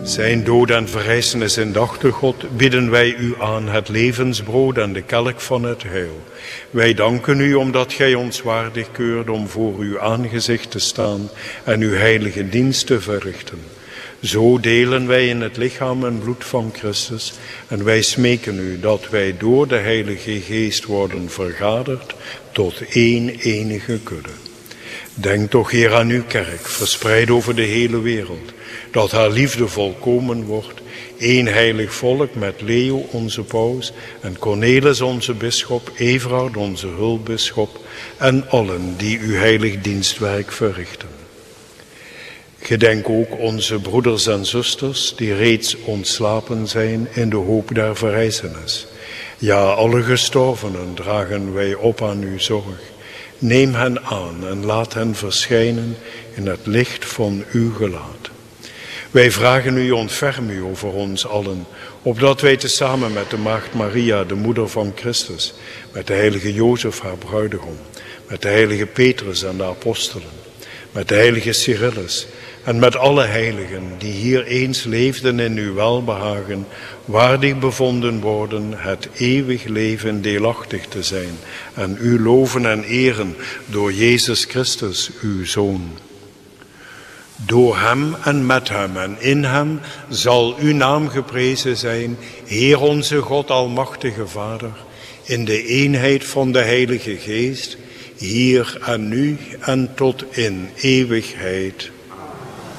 Zijn dood en verrijzenis indachtig, God, bidden wij u aan het levensbrood en de kelk van het heil. Wij danken u omdat gij ons waardig keurt om voor uw aangezicht te staan en uw heilige dienst te verrichten. Zo delen wij in het lichaam en bloed van Christus en wij smeken u dat wij door de Heilige Geest worden vergaderd tot één enige kudde. Denk toch, Heer, aan uw kerk, verspreid over de hele wereld, dat haar liefde volkomen wordt, één heilig volk met Leo, onze paus, en Cornelis, onze bisschop, Everard, onze hulpbisschop, en allen die uw heilig dienstwerk verrichten. Gedenk ook onze broeders en zusters die reeds ontslapen zijn in de hoop der verrijzenis. Ja, alle gestorvenen dragen wij op aan uw zorg. Neem hen aan en laat hen verschijnen in het licht van uw gelaat. Wij vragen u, ontferm u over ons allen, opdat wij tezamen met de maagd Maria, de moeder van Christus, met de heilige Jozef, haar bruidegom, met de heilige Petrus en de apostelen, met de heilige Cyrillus en met alle heiligen die hier eens leefden in uw welbehagen, waardig bevonden worden het eeuwig leven deelachtig te zijn en u loven en eren door Jezus Christus, uw Zoon. Door hem en met hem en in hem zal uw naam geprezen zijn, Heer onze God, almachtige Vader, in de eenheid van de Heilige Geest, hier en nu en tot in eeuwigheid.